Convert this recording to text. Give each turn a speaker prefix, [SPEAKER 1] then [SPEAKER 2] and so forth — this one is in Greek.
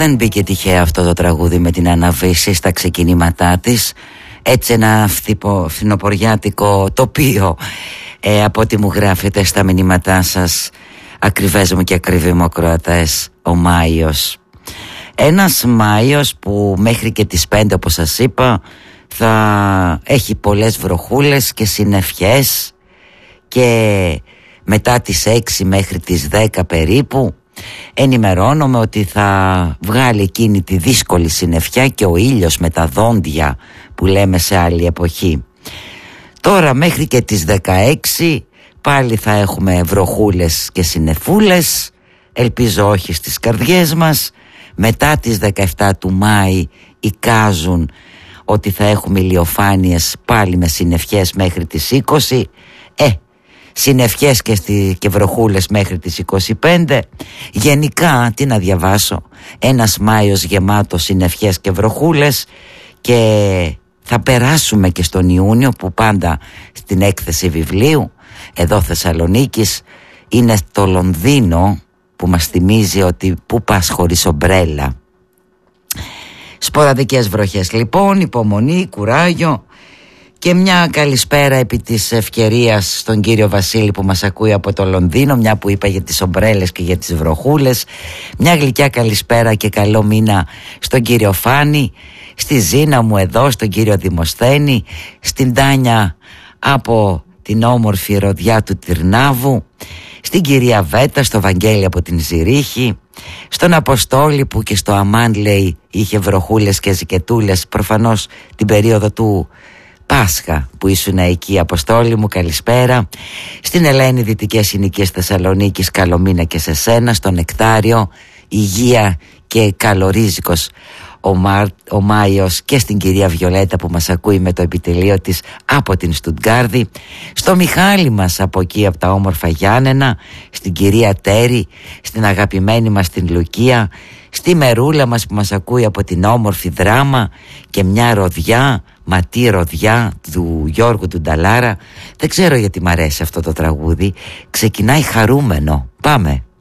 [SPEAKER 1] Δεν μπήκε τυχαία αυτό το τραγούδι με την Αναβίση στα ξεκινήματά της. Έτσι ένα φθινοποριάτικο τοπίο, από ό,τι μου γράφετε στα μηνύματά σας, ακριβές μου και ακριβοί μου ακροατές, ο Μάιος. Ένας Μάιος που μέχρι και τις 5, όπως σας είπα, θα έχει πολλές βροχούλες και συννεφιές, και μετά τις 6 μέχρι τις 10 περίπου ενημερώνομαι ότι θα βγάλει εκείνη τη δύσκολη συννεφιά και ο ήλιος με τα δόντια που λέμε σε άλλη εποχή. Τώρα μέχρι και τις 16 πάλι θα έχουμε βροχούλες και συννεφούλες, ελπίζω όχι στις καρδιές μας. Μετά τις 17 του Μάη εικάζουν ότι θα έχουμε ηλιοφάνειες πάλι με συννεφιές μέχρι τις 20. Συννεφιές και βροχούλες μέχρι τις 25. Γενικά, τι να διαβάσω, ένας Μάιος γεμάτος συννεφιές και βροχούλες, και θα περάσουμε και στον Ιούνιο, που πάντα στην έκθεση βιβλίου εδώ Θεσσαλονίκης είναι το Λονδίνο που μας θυμίζει ότι πού πας χωρίς ομπρέλα. Σποραδικές βροχές λοιπόν, υπομονή, κουράγιο. Και μια καλησπέρα επί της ευκαιρίας στον κύριο Βασίλη που μας ακούει από το Λονδίνο, μια που είπα για τις ομπρέλες και για τις βροχούλες. Μια γλυκιά καλησπέρα και καλό μήνα στον κύριο Φάνη, στη Ζήνα μου εδώ, στον κύριο Δημοσθένη, στην Τάνια από την όμορφη Ροδιά του Τυρνάβου, στην κυρία Βέτα, στο Βαγγέλη από την Ζηρίχη, στον Αποστόλη που και στο Αμάν λέει είχε βροχούλες και ζικετούλες, προφανώς την περίοδο του Πάσχα που ήσουν εκεί, Αποστόλη μου, καλησπέρα. Στην Ελένη, Δυτικές Συνοικίες Θεσσαλονίκης, καλό μήνα και σε σένα. Στον Νεκτάριο, υγεία και καλορίζικος ο Μάιος, και στην κυρία Βιολέτα που μας ακούει με το επιτελείο της από την Στουτγκάρδη, στο Μιχάλη μας από εκεί από τα όμορφα Γιάννενα, στην κυρία Τέρη, στην αγαπημένη μας την Λουκία, στη Μερούλα μας που μας ακούει από την όμορφη Δράμα, και μια ροδιά, ματή ροδιά του Γιώργου του Νταλάρα. Δεν ξέρω γιατί μ' αρέσει αυτό το τραγούδι, ξεκινάει χαρούμενο. Πάμε.